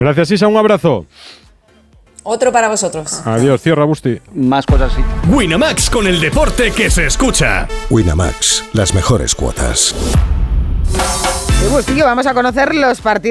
Gracias, Isa, un abrazo. Otro para vosotros. Adiós, cierra, Busti. Más cosas sí. Winamax, con el deporte que se escucha. Winamax, las mejores cuotas. Bustillo, vamos a conocer los partidos